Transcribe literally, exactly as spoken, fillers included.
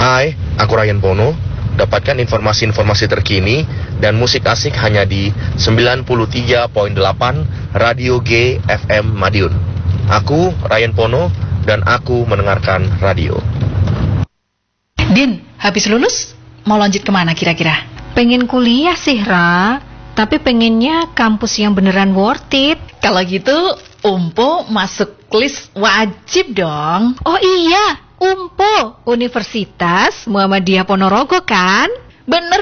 Hai, aku Ryan Pono. Dapatkan informasi-informasi terkini dan musik asik hanya di sembilan puluh tiga koma delapan Radio G F M Madiun. Aku Ryan Pono dan aku mendengarkan radio. Din, habis lulus mau lanjut kemana kira-kira? Pengen kuliah sih, Ra. Tapi pengennya kampus yang beneran worth it. Kalau gitu, Umpo masuk list wajib dong. Oh iya, U M P O, Universitas Muhammadiyah Ponorogo kan? Bener